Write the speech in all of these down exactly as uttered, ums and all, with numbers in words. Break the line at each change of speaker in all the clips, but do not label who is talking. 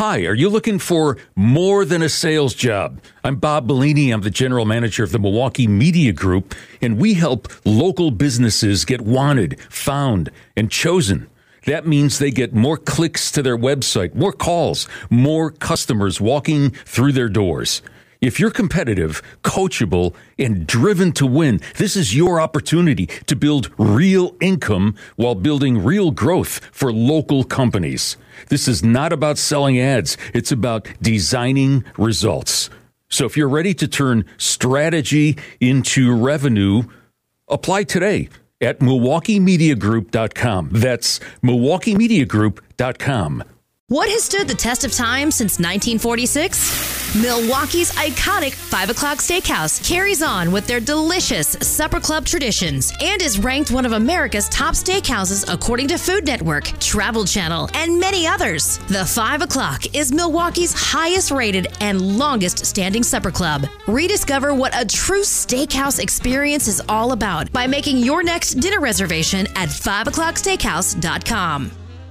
Hi, are you looking for more than a sales job? I'm Bob Bellini. I'm the general manager of the Milwaukee Media Group, and we help local businesses get wanted, found, and chosen. That means they get more clicks to their website, more calls, more customers walking through their doors. If you're competitive, coachable, and driven to win, this is your opportunity to build real income while building real growth for local companies. This is not about selling ads. It's about designing results. So if you're ready to turn strategy into revenue, apply today at Milwaukee Media Group dot com. That's Milwaukee Media Group dot com.
What has stood the test of time since nineteen forty-six? Milwaukee's iconic five o'clock Steakhouse carries on with their delicious supper club traditions and is ranked one of America's top steakhouses according to Food Network, Travel Channel, and many others. The five o'clock is Milwaukee's highest rated and longest standing supper club. Rediscover what a true steakhouse experience is all about by making your next dinner reservation at five o'clock steakhouse dot com.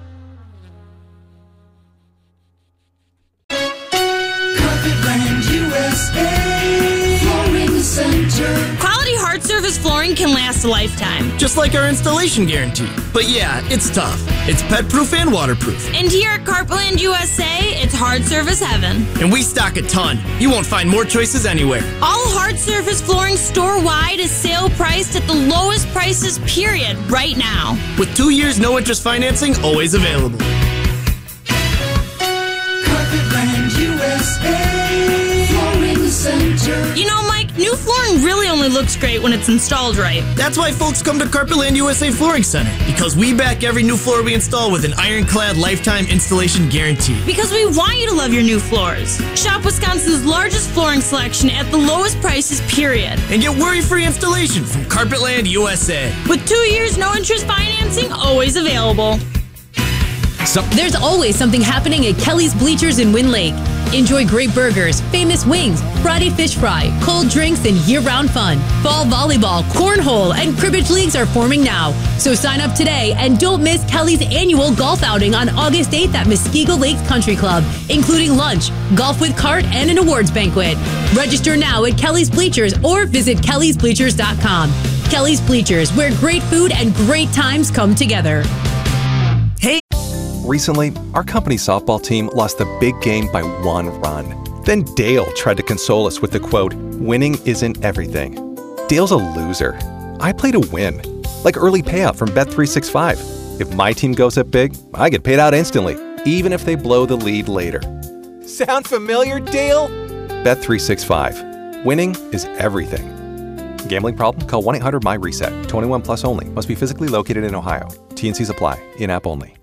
Quality hard surface flooring can last a lifetime.
Just like our installation guarantee. But yeah, it's tough. It's pet-proof and waterproof.
And here at Carpetland U S A, it's hard surface heaven.
And we stock a ton. You won't find more choices anywhere.
All hard surface flooring store-wide is sale priced at the lowest prices, period, right now.
With two years no interest financing always available.
Carpetland U S A, Flooring Center.
You know, Mike, new flooring really only looks great when it's installed right.
That's why folks come to Carpetland U S A Flooring Center, because we back every new floor we install with an ironclad lifetime installation guarantee.
Because we want you to love your new floors. Shop Wisconsin's largest flooring selection at the lowest prices, period.
And get worry-free installation from Carpetland U S A.
With two years no interest financing always available.
So, there's always something happening at Kelly's Bleachers in Wind Lake. Enjoy great burgers, famous wings, Friday fish fry, cold drinks, and year-round fun. Fall volleyball, cornhole, and cribbage leagues are forming now. So sign up today and don't miss Kelly's annual golf outing on August eighth at Muskego Lakes Country Club, including lunch, golf with cart, and an awards banquet. Register now at Kelly's Bleachers or visit Kellys Bleachers dot com. Kelly's Bleachers, where great food and great times come together.
Recently, our company softball team lost the big game by one run. Then Dale tried to console us with the quote, "Winning isn't everything." Dale's a loser. I play to win. Like early payout from Bet three sixty-five. If my team goes up big, I get paid out instantly, even if they blow the lead later. Sound familiar, Dale? Bet three sixty-five. Winning is everything. Gambling problem? Call one eight hundred M Y RESET. twenty-one plus only. Must be physically located in Ohio. T and Cs apply. In-app only.